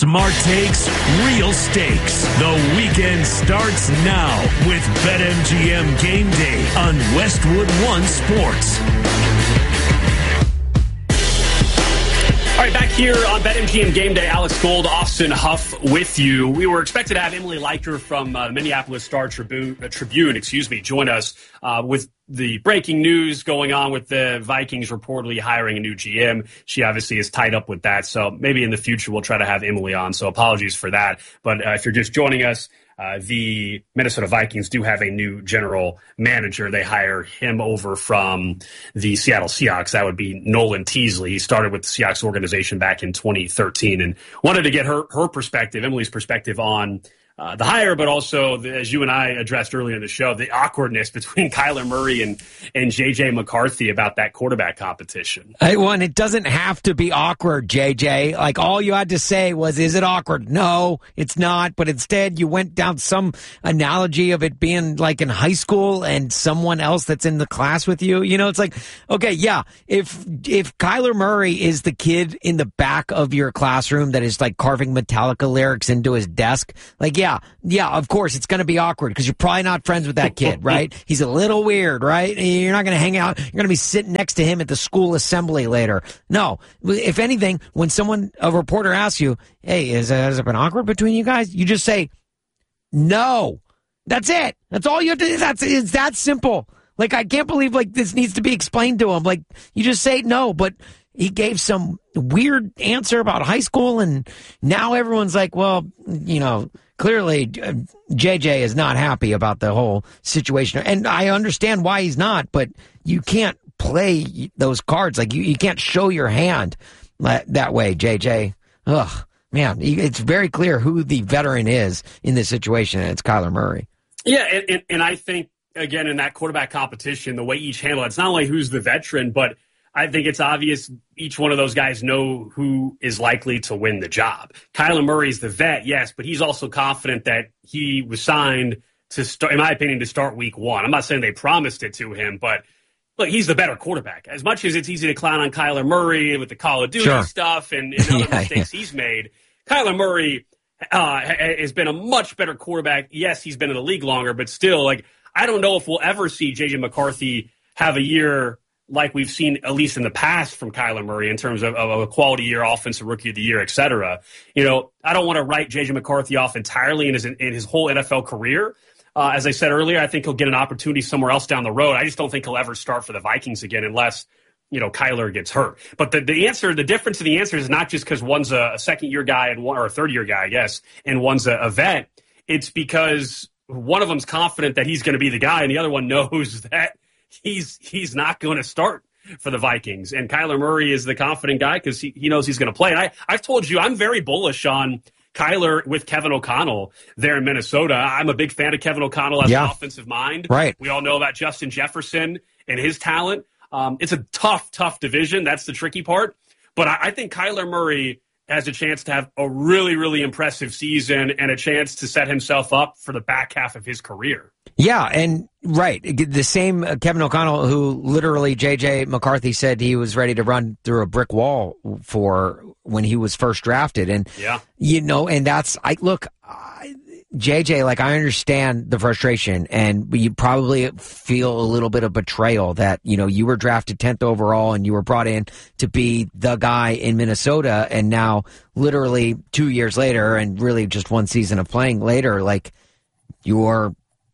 Smart takes, real stakes. The weekend starts now with BetMGM Game Day on Westwood One Sports. All right, back here on BetMGM Game Day, Alex Gold, Austin Huff with you. We were expected to have Emily Leiker from Minneapolis Star Tribune, join us with the breaking news going on with the Vikings reportedly hiring a new GM. She obviously is tied up with that, so maybe in the future we'll try to have Emily on, so apologies for that. But if you're just joining us, the Minnesota Vikings do have a new general manager. They hire him over from the Seattle Seahawks. That would be Nolan Teasley. He started with the Seahawks organization back in 2013 and wanted to get her perspective, Emily's perspective on the hire, but also, as you and I addressed earlier in the show, the awkwardness between Kyler Murray and J.J. McCarthy about that quarterback competition. And it doesn't have to be awkward, J.J. Like, all you had to say was, is it awkward? No, it's not. But instead, you went down some analogy of it being like in high school and someone else that's in the class with you. You know, it's like, okay, yeah, if Kyler Murray is the kid in the back of your classroom that is like carving Metallica lyrics into his desk, like, yeah, of course, it's going to be awkward because you're probably not friends with that kid, right? He's a little weird, right? You're not going to hang out. You're going to be sitting next to him at the school assembly later. No, if anything, when a reporter asks you, hey, has it been awkward between you guys? You just say, no. That's it. That's all you have to do. It's that simple. Like, I can't believe, like, this needs to be explained to him. Like, you just say no, but he gave some weird answer about high school, and now everyone's like, well, you know, clearly JJ is not happy about the whole situation. And I understand why he's not, but you can't play those cards. Like, you can't show your hand that way, JJ. Ugh, man, it's very clear who the veteran is in this situation, and it's Kyler Murray. Yeah, and I think, again, in that quarterback competition, the way each handle it, it's not only who's the veteran, but I think it's obvious each one of those guys know who is likely to win the job. Kyler Murray's the vet, yes, but he's also confident that he was signed to start, in my opinion, to start week one. I'm not saying they promised it to him, but look, he's the better quarterback. As much as it's easy to clown on Kyler Murray with the Call of Duty stuff and other mistakes he's made, Kyler Murray has been a much better quarterback. Yes, he's been in the league longer, but still, like, I don't know if we'll ever see J.J. McCarthy have a year like we've seen, at least in the past, from Kyler Murray in terms of a quality year, offensive rookie of the year, et cetera. You know, I don't want to write J.J. McCarthy off entirely in his whole NFL career. As I said earlier, I think he'll get an opportunity somewhere else down the road. I just don't think he'll ever start for the Vikings again unless, you know, Kyler gets hurt. But the difference in the answer is not just because one's a second-year guy or a third-year guy, I guess, and one's a vet. It's because one of them's confident that he's going to be the guy, and the other one knows that he's not going to start for the Vikings. And Kyler Murray is the confident guy because he knows he's going to play. And I've told you, I'm very bullish on Kyler with Kevin O'Connell there in Minnesota. I'm a big fan of Kevin O'Connell as an offensive mind. Right. We all know about Justin Jefferson and his talent. It's a tough division. That's the tricky part. But I think Kyler Murray has a chance to have a really, really impressive season and a chance to set himself up for the back half of his career. Yeah, and right. The same Kevin O'Connell who literally J.J. McCarthy said he was ready to run through a brick wall for when he was first drafted. And, you know, and that's, JJ, like, I understand the frustration, and you probably feel a little bit of betrayal that, you know, you were drafted 10th overall and you were brought in to be the guy in Minnesota, and now literally 2 years later and really just one season of playing later, like, you're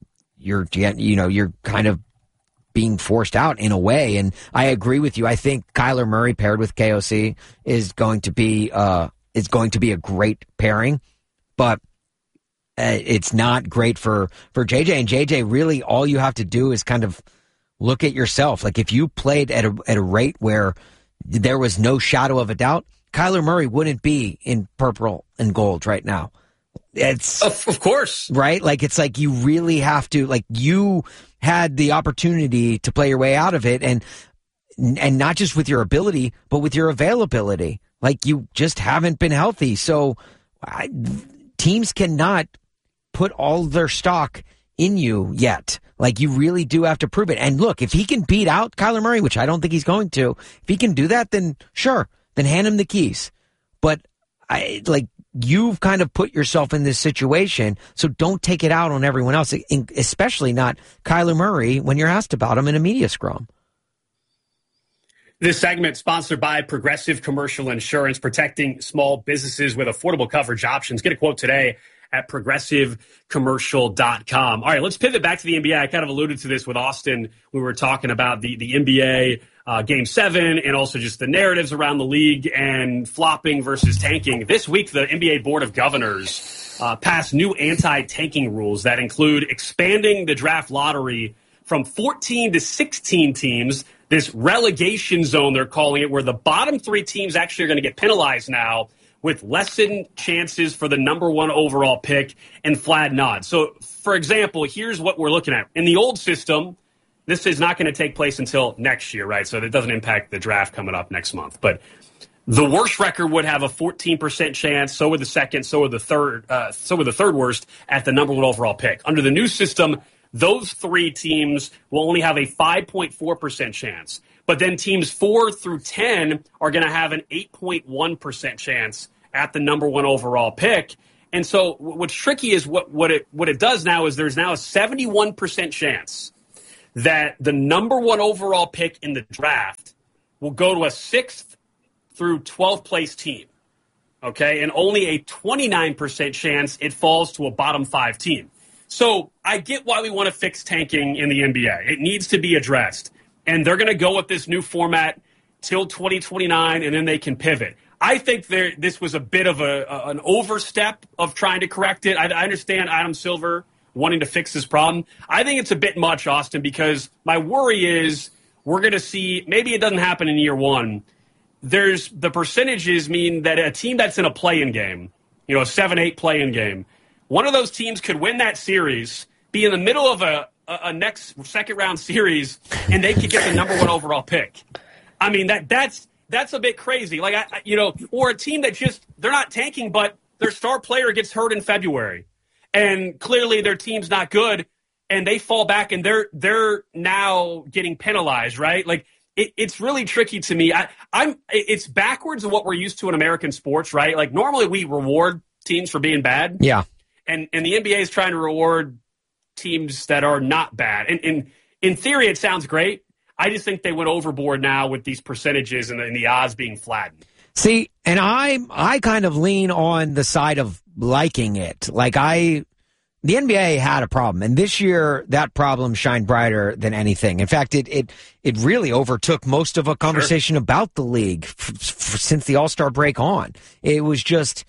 kind of being forced out in a way. And I agree with you. I think Kyler Murray paired with KOC is going to be a great pairing, but it's not great for JJ. And JJ, really, all you have to do is kind of look at yourself. Like, if you played at a rate where there was no shadow of a doubt, Kyler Murray wouldn't be in purple and gold right now. It's of course, right? Like, it's like you really have to, like, you had the opportunity to play your way out of it, and not just with your ability, but with your availability. Like, you just haven't been healthy. So teams cannot put all their stock in you yet. Like, you really do have to prove it. And look, if he can beat out Kyler Murray, which I don't think he's going to, if he can do that, then sure, then hand him the keys. But you've kind of put yourself in this situation, so don't take it out on everyone else, especially not Kyler Murray when you're asked about him in a media scrum. This segment sponsored by Progressive Commercial Insurance, protecting small businesses with affordable coverage options. Get a quote today at progressivecommercial.com. All right, let's pivot back to the NBA. I kind of alluded to this with Austin. We were talking about the NBA Game 7 and also just the narratives around the league and flopping versus tanking. This week, the NBA Board of Governors passed new anti-tanking rules that include expanding the draft lottery from 14 to 16 teams, this relegation zone, they're calling it, where the bottom 3 teams actually are going to get penalized now with lessened chances for the number 1 overall pick and flattened odds. So, for example, here's what we're looking at. In the old system, this is not going to take place until next year, right? So that doesn't impact the draft coming up next month. But the worst record would have a 14% chance. So would the second. So would the third. So would the third worst at the number 1 overall pick. Under the new system, those 3 teams will only have a 5.4% chance. But then teams 4 through 10 are going to have an 8.1% chance at the number 1 overall pick. And so what's tricky is what it does now is there's now a 71% chance that the number 1 overall pick in the draft will go to a 6th through 12th place team. Okay, and only a 29% chance it falls to a bottom 5 team. So I get why we want to fix tanking in the NBA. It needs to be addressed. And they're going to go with this new format till 2029, and then they can pivot. I think this was a bit of an overstep of trying to correct it. I understand Adam Silver wanting to fix this problem. I think it's a bit much, Austin, because my worry is we're going to see, maybe it doesn't happen in year 1. There's the percentages mean that a team that's in a play-in game, a 7-8 play-in game, one of those teams could win that series, be in the middle of a next second-round series, and they could get the number 1 overall pick. I mean, that's a bit crazy. Like, or a team that they're not tanking, but their star player gets hurt in February, and clearly their team's not good, and they fall back, and they're now getting penalized, right? Like, it's really tricky to me. It's backwards of what we're used to in American sports, right? Like, normally we reward teams for being bad. Yeah. And the NBA is trying to reward teams that are not bad. And in theory, it sounds great. I just think they went overboard now with these percentages and the odds being flattened. See, and I kind of lean on the side of liking it. Like the NBA had a problem, and this year that problem shined brighter than anything. In fact, it really overtook most of a conversation about the league since the All-Star break on. It was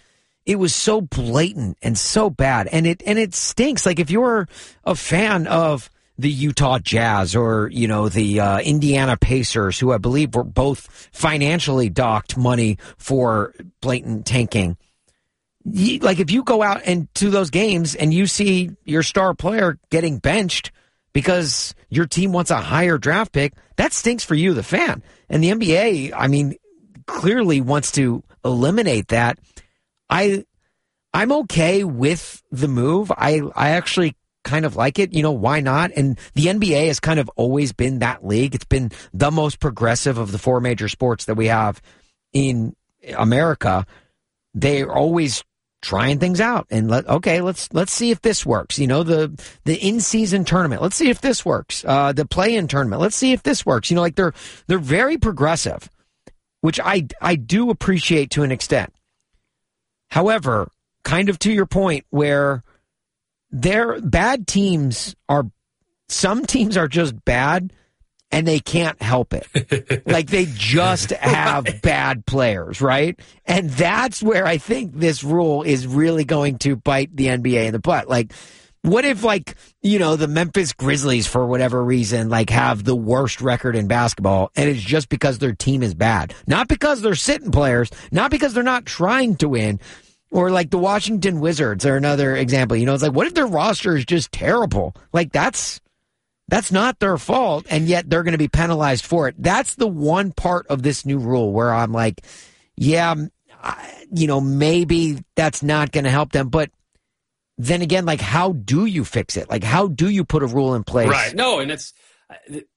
so blatant and so bad, and it stinks. Like, if you're a fan of the Utah Jazz or the Indiana Pacers, who I believe were both financially docked money for blatant tanking, like, if you go out and to those games and you see your star player getting benched because your team wants a higher draft pick, that stinks for you, the fan. And the NBA, I mean, clearly wants to eliminate that. I'm okay with the move. I actually kind of like it. Why not? And the NBA has kind of always been that league. It's been the most progressive of the 4 major sports that we have in America. They're always trying things out and let's see if this works. The in-season tournament, let's see if this works. The play-in tournament, let's see if this works. Like, they're very progressive, which I do appreciate to an extent. However, kind of to your point, where some teams are just bad and they can't help it. Like, they just have bad players, right? And that's where I think this rule is really going to bite the NBA in the butt. Like, what if, the Memphis Grizzlies, for whatever reason, have the worst record in basketball, and it's just because their team is bad? Not because they're sitting players, not because they're not trying to win. Or the Washington Wizards are another example. It's like, what if their roster is just terrible? Like, that's not their fault, and yet they're going to be penalized for it. That's the one part of this new rule where I'm like, yeah, maybe that's not going to help them. But then again, how do you fix it? How do you put a rule in place? Right. No, and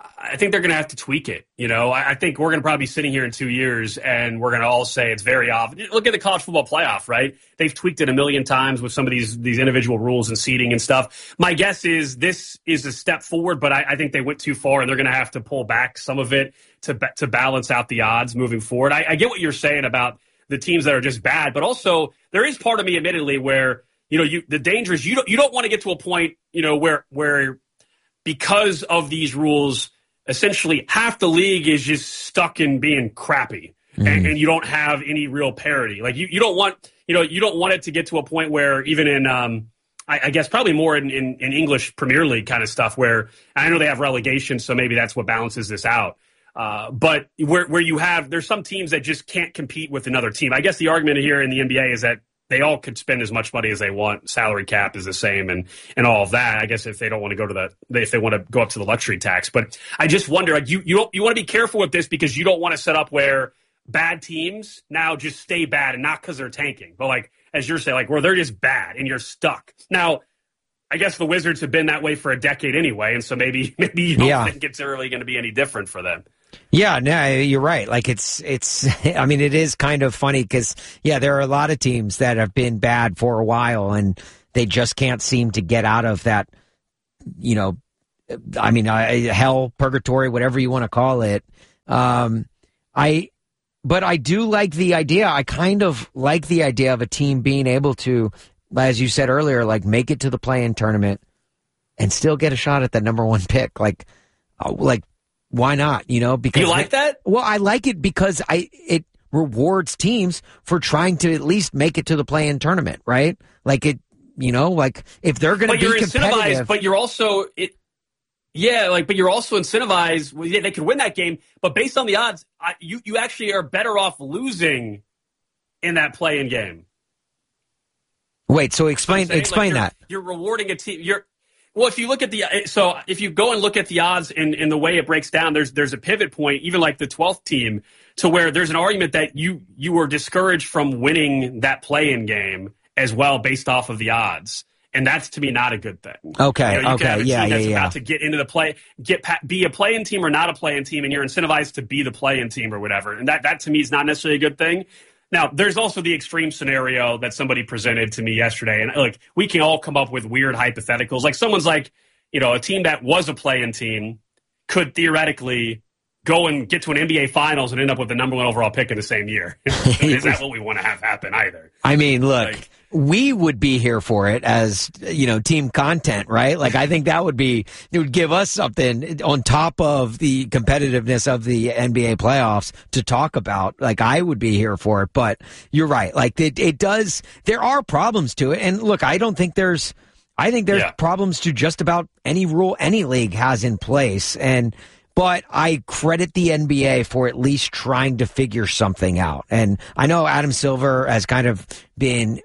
I think they're going to have to tweak it. I think we're going to probably be sitting here in 2 years and we're going to all say it's very obvious. Look at the college football playoff, right? They've tweaked it a million times with some of these individual rules and seeding and stuff. My guess is this is a step forward, but I think they went too far and they're going to have to pull back some of it to balance out the odds moving forward. I get what you're saying about the teams that are just bad, but also there is part of me, admittedly, where the danger is you don't want to get to a point where because of these rules, essentially half the league is just stuck in being crappy, and you don't have any real parity. Like you don't want it to get to a point where even in I guess probably more in English Premier League kind of stuff, where I know they have relegation, so maybe that's what balances this out. But where there's some teams that just can't compete with another team. I guess the argument here in the NBA is that they all could spend as much money as they want. Salary cap is the same and all of that. I guess if they don't want to go to if they want to go up to the luxury tax. But I just wonder, like you want to be careful with this because you don't want to set up where bad teams now just stay bad, and not because they're tanking, but like, as you're saying, like where they're just bad and you're stuck. Now, I guess the Wizards have been that way for a decade anyway, and so maybe you don't think it's really going to be any different for them. Yeah, no, you're right. Like it's, I mean, it is kind of funny because, there are a lot of teams that have been bad for a while and they just can't seem to get out of that, hell, purgatory, whatever you want to call it. But I do like the idea. I kind of like the idea of a team being able to, as you said earlier, like make it to the play-in tournament and still get a shot at the number one pick. Like, why not? Because you like that? Well, I like it because it rewards teams for trying to at least make it to the play-in tournament, right? Like it, like if they're going to be competitive, but you're also but you're also incentivized. Well, they could win that game, but based on the odds, you actually are better off losing in that play-in game. Wait, so explain that. You're rewarding a team. Well, if you look at if you go and look at the odds and the way it breaks down, there's a pivot point, even like the 12th team, to where there's an argument that you were discouraged from winning that play-in game as well based off of the odds. And that's, to me, not a good thing. Okay, you can have a team that's yeah. about to get into the play, be a play-in team or not a play-in team, and you're incentivized to be the play-in team or whatever. And that to me is not necessarily a good thing. Now, there's also the extreme scenario that somebody presented to me yesterday. And like, we can all come up with weird hypotheticals. Like someone's like, a team that was a play-in team could theoretically go and get to an NBA Finals and end up with the number one overall pick in the same year. Is that what we want to have happen either? I mean, look, we would be here for it as, team content, right? Like, I think it would give us something on top of the competitiveness of the NBA playoffs to talk about. Like, I would be here for it, but you're right. Like, it does, there are problems to it. And look, I think there's problems to just about any rule any league has in place. But I credit the NBA for at least trying to figure something out. And I know Adam Silver has kind of been,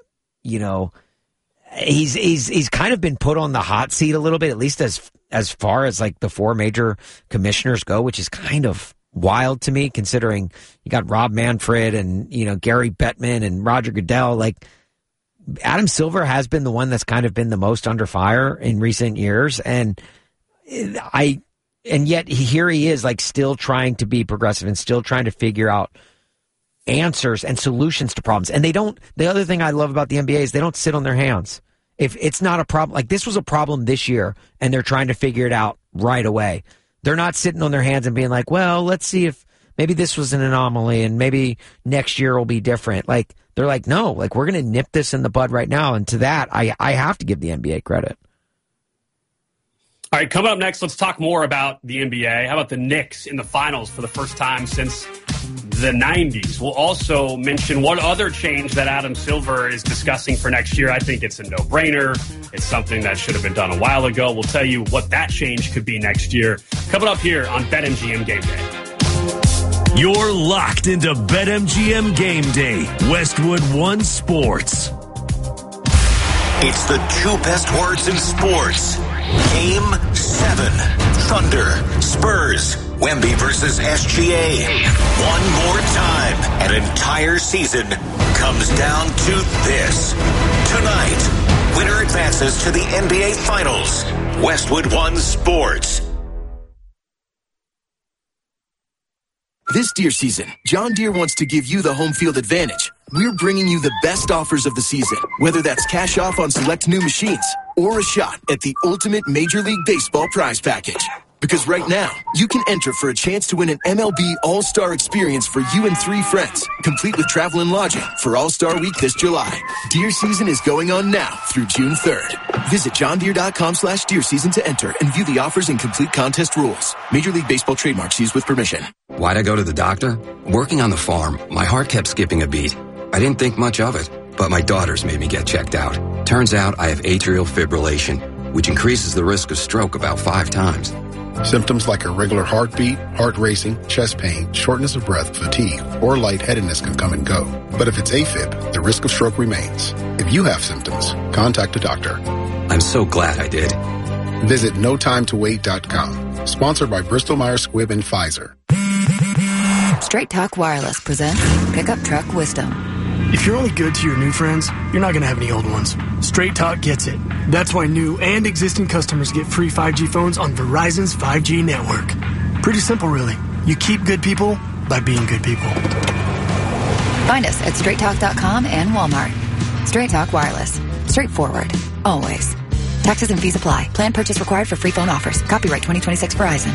he's kind of been put on the hot seat a little bit, at least as far as like the four major commissioners go, which is kind of wild to me considering you got Rob Manfred and, Gary Bettman and Roger Goodell. Like, Adam Silver has been the one that's kind of been the most under fire in recent years. And yet here he is, like, still trying to be progressive and still trying to figure out answers and solutions to problems. And the other thing I love about the NBA is they don't sit on their hands. If it's not a problem, like this was a problem this year and they're trying to figure it out right away. They're not sitting on their hands and being like, well, let's see if maybe this was an anomaly and maybe next year will be different. Like, they're like, no, like we're going to nip this in the bud right now. And to that, I have to give the NBA credit. All right, coming up next, let's talk more about the NBA. How about the Knicks in the finals for the first time since the 90s? We'll also mention one other change that Adam Silver is discussing for next year. I think it's a no-brainer. It's something that should have been done a while ago. We'll tell you what that change could be next year. Coming up here on BetMGM Game Day. You're locked into BetMGM Game Day, Westwood One Sports. It's the two best words in sports. Game 7. Thunder, Spurs, Wemby versus SGA. One more time. An entire season comes down to this. Tonight, winner advances to the NBA Finals. Westwood One Sports. This deer season, John Deere wants to give you the home field advantage. We're bringing you the best offers of the season, whether that's cash off on select new machines or a shot at the ultimate Major League Baseball prize package. Because right now, you can enter for a chance to win an MLB All-Star experience for you and 3 friends, complete with travel and lodging for All-Star Week this July. Deer season is going on now through June 3rd. Visit johndeere.com/deer season to enter and view the offers and complete contest rules. Major League Baseball trademarks used with permission. Why'd I go to the doctor? Working on the farm, my heart kept skipping a beat. I didn't think much of it, but my daughters made me get checked out. Turns out I have atrial fibrillation, which increases the risk of stroke about 5 times. Symptoms like irregular heartbeat, heart racing, chest pain, shortness of breath, fatigue, or lightheadedness can come and go. But if it's AFib, the risk of stroke remains. If you have symptoms, contact a doctor. I'm so glad I did. Visit notimetowait.com. Sponsored by Bristol Myers Squibb and Pfizer. Straight Talk Wireless presents Pickup Truck Wisdom. If you're only good to your new friends, you're not going to have any old ones. Straight Talk gets it. That's why new and existing customers get free 5G phones on Verizon's 5G network. Pretty simple, really. You keep good people by being good people. Find us at straighttalk.com and Walmart. Straight Talk Wireless. Straightforward. Always. Taxes and fees apply. Plan purchase required for free phone offers. Copyright 2026 Verizon.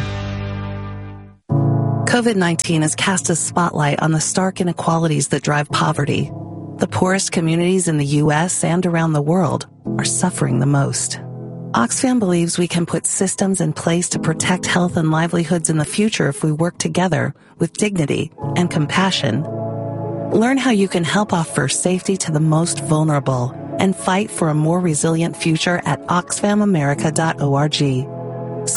COVID-19 has cast a spotlight on the stark inequalities that drive poverty. The poorest communities in the U.S. and around the world are suffering the most. Oxfam believes we can put systems in place to protect health and livelihoods in the future if we work together with dignity and compassion. Learn how you can help offer safety to the most vulnerable and fight for a more resilient future at oxfamamerica.org.